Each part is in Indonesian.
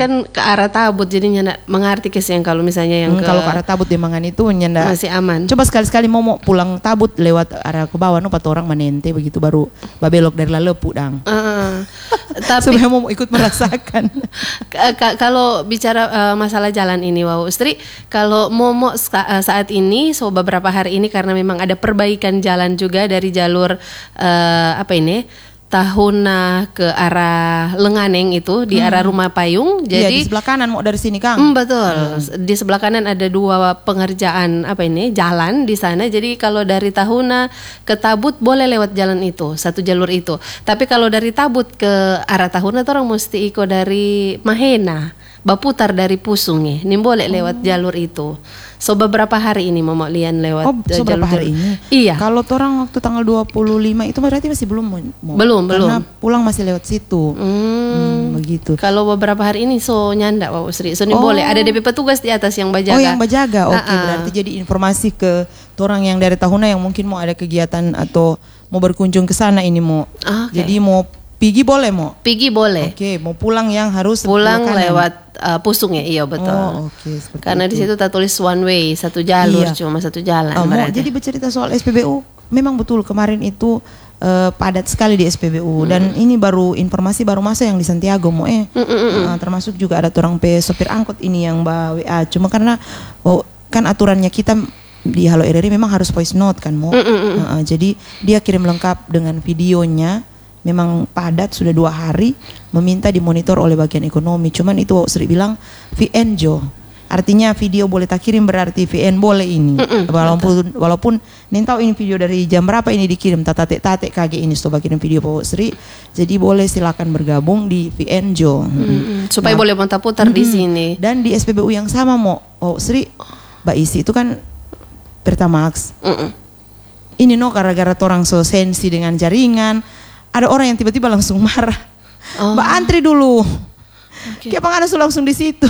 kan ke arah Tabut, jadinya ndak mengerti yang kalau misalnya yang kalau ke arah Tabut di Mangan itu nyanda masih aman. Coba sekali-sekali mau pulang Tabut lewat arah ke bawah, pat orang menente begitu baru babelok dari Lalepu dang. Tapi supaya mau ikut merasakan. Kalau bicara masalah jalan ini, Wow Sri, kalau Momo saat ini, beberapa hari ini karena memang ada perbaikan jalan juga dari jalur Tahuna ke arah Lenganeng itu di arah Rumah Payung. Jadi di sebelah kanan mau dari sini Kang. Betul. Di sebelah kanan ada 2 pengerjaan jalan di sana. Jadi kalau dari Tahuna ke Tabut boleh lewat jalan itu, satu jalur itu. Tapi kalau dari Tabut ke arah Tahuna orang mesti ikut dari Mahena, baputar dari Pusungnya. Ini boleh lewat jalur itu. So beberapa hari ini mau lian lewat jalur hari ini. Iya. Kalau orang waktu tanggal 25 itu berarti masih belum. Karena pulang masih lewat situ. Begitu. Kalau beberapa hari ini nyanda Wow Sri. Ini boleh ada DP petugas di atas yang bajaga. Yang bajaga. Oke, berarti jadi informasi ke orang yang dari Tahuna yang mungkin mau ada kegiatan atau mau berkunjung ke sana ini mau. Jadi mau pergi boleh mau? Pergi boleh. Oke, mau pulang yang harus pulang lewat Pusung ya, iya betul. Karena di situ tak tulis one way, satu jalur, cuma satu jalan. Jadi bercerita soal SPBU, memang betul kemarin itu padat sekali di SPBU dan ini baru informasi baru masa yang di Santiago mau termasuk juga ada orang sopir angkot ini yang WA. Cuma karena kan aturannya kita di Halo RRI memang harus voice note kan mau. Jadi dia kirim lengkap dengan videonya. Memang padat sudah 2 hari, meminta dimonitor oleh bagian ekonomi. Cuman itu Sri bilang VN Jo, artinya video boleh tak kirim berarti VN boleh ini. Walaupun nintau ini video dari jam berapa ini dikirim, tate kage ini coba kirim video Pak Sri. Jadi boleh silakan bergabung di VN Jo. Supaya boleh putar di sini. Dan di SPBU yang sama mau Sri, Mbak Isi itu kan Pertamax. Ini gara-gara orang so sensi dengan jaringan. Ada orang yang tiba-tiba langsung marah. Mbak antri dulu. Kayak pengen langsung di situ.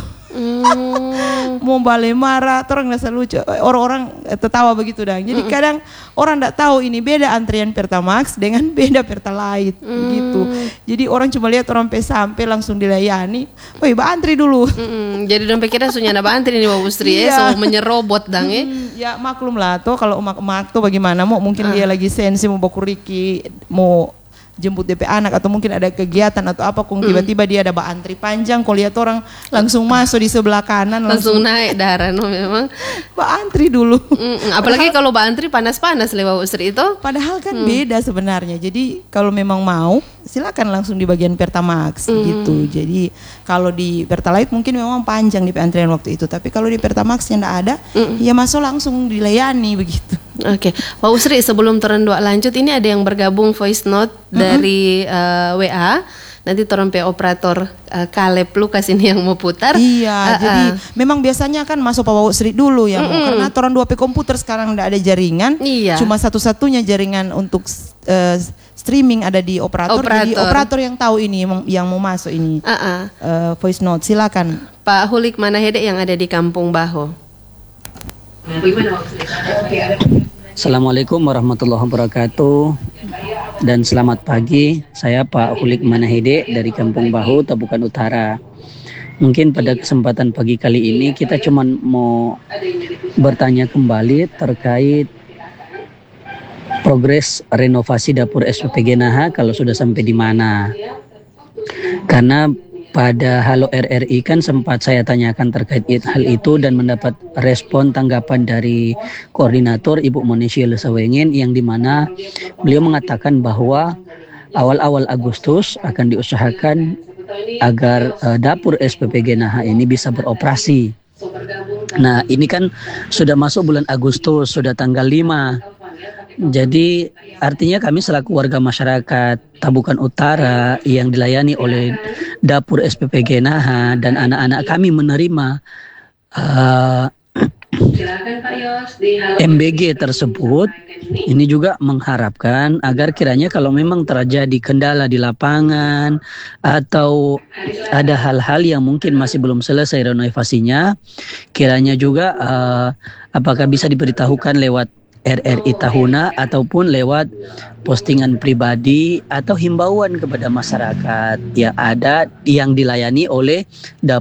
Mau balik marah, orang nggak lucu. Orang-orang tertawa begitu dong. Jadi kadang orang nggak tahu ini beda antrian Pertamax dengan beda Pertalite gitu. Jadi orang cuma lihat orang sampai langsung dilayani. Mbak antri dulu. Jadi dompet kita sunya ada antri nih Mbak Sri so menyerobot dang ya maklum lah tuh kalau emak tuh bagaimana mau mungkin dia lagi sensi mau bakuriki mau jemput DP anak atau mungkin ada kegiatan atau apa tiba-tiba dia ada antri panjang kalau lihat orang langsung masuk di sebelah kanan langsung naik darah memang antri dulu apalagi kalau antri panas-panas lewat Sri itu padahal kan beda sebenarnya. Jadi kalau memang mau silakan langsung di bagian Pertamax gitu. Jadi kalau di Pertalite mungkin memang panjang di antrian waktu itu, tapi kalau di Pertamax yang enggak ada ya masuk langsung dilayani begitu. Oke, Pak Usri, sebelum terendua lanjut ini ada yang bergabung voice note dari WA. Nanti torompe operator Caleb Lukas ini yang mau putar. Jadi memang biasanya kan masuk Pak Usri dulu ya, karena toran 2P komputer sekarang enggak ada jaringan. Cuma satu-satunya jaringan untuk streaming ada di operator. Jadi operator yang tahu ini yang mau masuk ini voice note silakan. Pak Hulik Manahede yang ada di Kampung Baho. Assalamualaikum warahmatullahi wabarakatuh dan selamat pagi. Saya Pak Hulik Manahede dari Kampung Bahu, Tabukan Utara. Mungkin pada kesempatan pagi kali ini kita cuma mau bertanya kembali terkait progres renovasi dapur SPP Genaha kalau sudah sampai di mana. Karena pada Halo RRI kan sempat saya tanyakan terkait hal itu dan mendapat respon tanggapan dari koordinator Ibu Monesia Lesawengen yang dimana beliau mengatakan bahwa awal-awal Agustus akan diusahakan agar dapur SPP Genaha ini bisa beroperasi. Nah ini kan sudah masuk bulan Agustus, sudah tanggal 5. Jadi artinya kami selaku warga masyarakat Tabukan Utara yang dilayani oleh dapur SPP Genaha dan anak-anak kami menerima MBG tersebut, ini juga mengharapkan agar kiranya kalau memang terjadi kendala di lapangan atau ada hal-hal yang mungkin masih belum selesai renovasinya, kiranya juga apakah bisa diberitahukan lewat RRI Tahuna ataupun lewat postingan pribadi atau himbauan kepada masyarakat yang ada yang dilayani oleh